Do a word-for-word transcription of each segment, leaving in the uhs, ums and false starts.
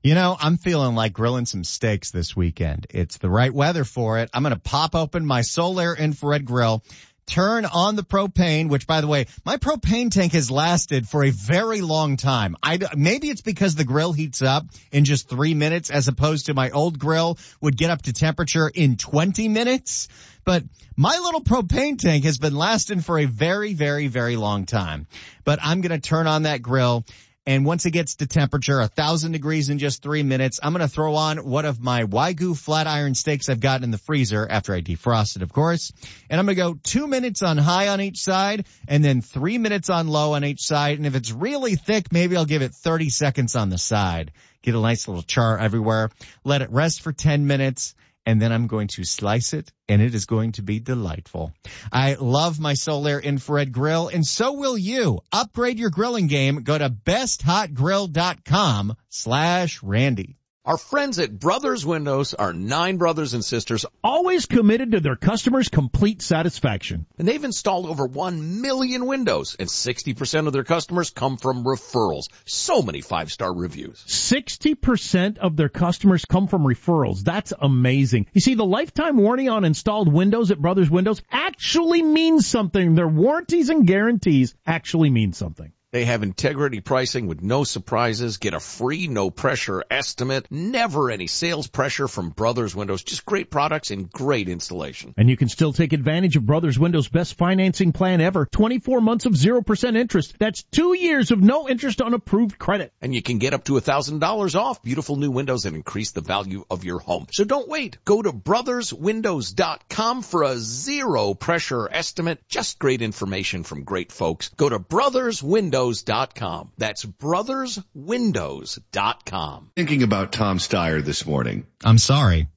You know, I'm feeling like grilling some steaks this weekend. It's the right weather for it. I'm going to pop open my Solaire infrared grill, turn on the propane, which, by the way, my propane tank has lasted for a very long time. I, maybe it's because the grill heats up in just three minutes as opposed to my old grill would get up to temperature in twenty minutes. But my little propane tank has been lasting for a very, very, very long time. But I'm going to turn on that grill. And once it gets to temperature, a thousand degrees in just three minutes, I'm going to throw on one of my Wagyu flat iron steaks I've got in the freezer after I defrost it, of course. And I'm going to go two minutes on high on each side and then three minutes on low on each side. And if it's really thick, maybe I'll give it thirty seconds on the side. Get a nice little char everywhere. Let it rest for ten minutes. And then I'm going to slice it, and it is going to be delightful. I love my Solaire infrared grill, and so will you. Upgrade your grilling game. Go to besthotgrill.com slash Randy. Our friends at Brothers Windows are nine brothers and sisters, always committed to their customers' complete satisfaction. And they've installed over one million windows, and sixty percent of their customers come from referrals. So many five-star reviews. sixty percent of their customers come from referrals. That's amazing. You see, the lifetime warranty on installed windows at Brothers Windows actually means something. Their warranties and guarantees actually mean something. They have integrity pricing with no surprises. Get a free, no-pressure estimate. Never any sales pressure from Brothers Windows. Just great products and great installation. And you can still take advantage of Brothers Windows' best financing plan ever. twenty-four months of zero percent interest. That's two years of no interest on approved credit. And you can get up to one thousand dollars off beautiful new windows and increase the value of your home. So don't wait. Go to brothers windows dot com for a zero-pressure estimate. Just great information from great folks. Go to brothers windows dot com. That's brothers windows dot com. Thinking about Tom Steyer this morning. I'm sorry.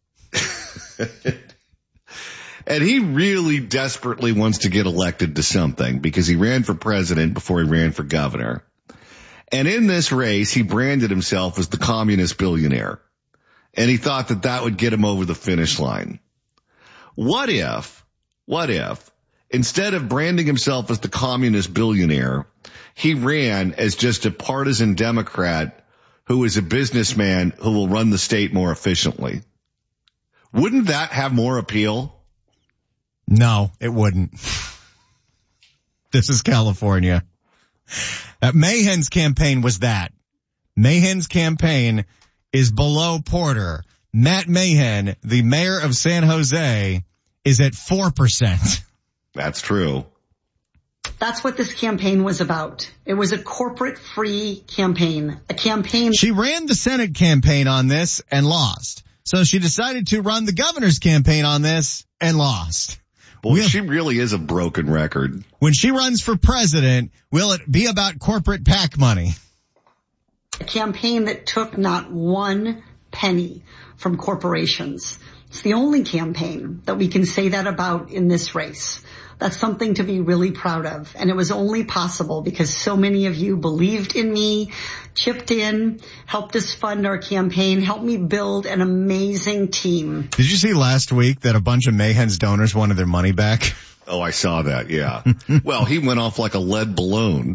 And he really desperately wants to get elected to something because he ran for president before he ran for governor. And in this race, he branded himself as the communist billionaire. And he thought that that would get him over the finish line. What if, what if, instead of branding himself as the communist billionaire, he ran as just a partisan Democrat who is a businessman who will run the state more efficiently? Wouldn't that have more appeal? No, it wouldn't. This is California. Uh, Mahan's campaign was that. Mahan's campaign is below Porter. Matt Mahan, the mayor of San Jose, is at four percent. That's true. That's what this campaign was about. It was a corporate-free campaign, a campaign. She ran the Senate campaign on this and lost. So she decided to run the governor's campaign on this and lost. Boy, will, she really is a broken record. When she runs for president, will it be about corporate PAC money? A campaign that took not one penny from corporations. It's the only campaign that we can say that about in this race. That's something to be really proud of. And it was only possible because so many of you believed in me, chipped in, helped us fund our campaign, helped me build an amazing team. Did you see last week that a bunch of Mahan's donors wanted their money back? Oh, I saw that, yeah. Well, he went off like a lead balloon.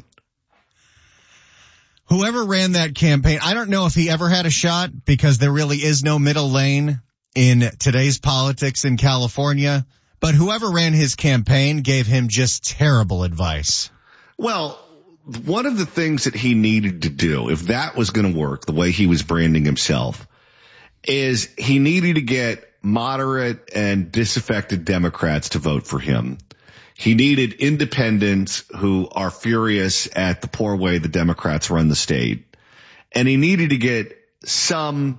Whoever ran that campaign, I don't know if he ever had a shot because there really is no middle lane in today's politics in California. But whoever ran his campaign gave him just terrible advice. Well, one of the things that he needed to do, if that was going to work, the way he was branding himself, is he needed to get moderate and disaffected Democrats to vote for him. He needed independents who are furious at the poor way the Democrats run the state. And he needed to get some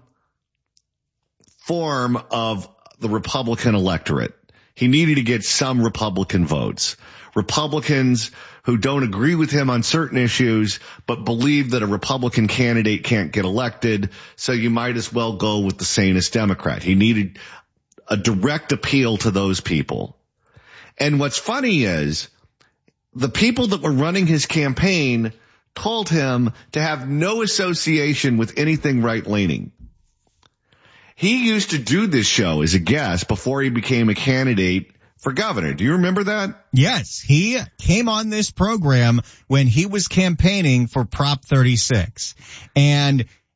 form of the Republican electorate. He needed to get some Republican votes. Republicans who don't agree with him on certain issues, but believe that a Republican candidate can't get elected, so you might as well go with the sanest Democrat. He needed a direct appeal to those people. And what's funny is the people that were running his campaign told him to have no association with anything right-leaning. He used to do this show as a guest before he became a candidate for governor. Do you remember that? Yes. He came on this program when he was campaigning for Prop thirty-six. And